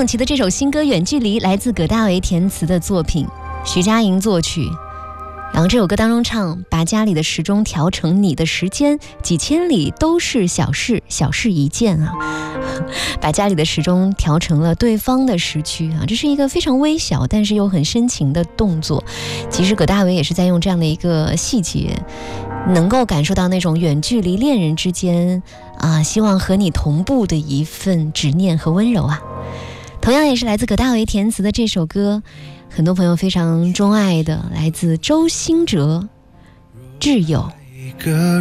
永琪的这首新歌《远距离》来自葛大为填词的作品，徐佳莹作曲。然后这首歌当中唱，把家里的时钟调成你的时间，几千里都是小事，小事一件啊。把家里的时钟调成了对方的时区啊，这是一个非常微小但是又很深情的动作。其实葛大为也是在用这样的一个细节，能够感受到那种远距离恋人之间希望和你同步的一份执念和温柔啊。同样也是来自葛大为填词的这首歌，很多朋友非常钟爱的，来自周兴哲，挚友。